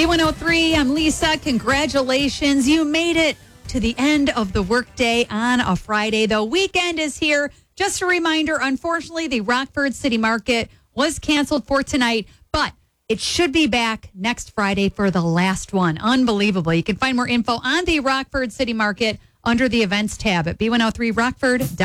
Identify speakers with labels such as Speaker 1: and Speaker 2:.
Speaker 1: B103, I'm Lisa. Congratulations. You made it to the end of the workday on a Friday. The weekend is here. Just a reminder, unfortunately, the Rockford City Market was canceled for tonight, but it should be back next Friday for the last one. Unbelievable. You can find more info on the Rockford City Market under the events tab at B103Rockford.com.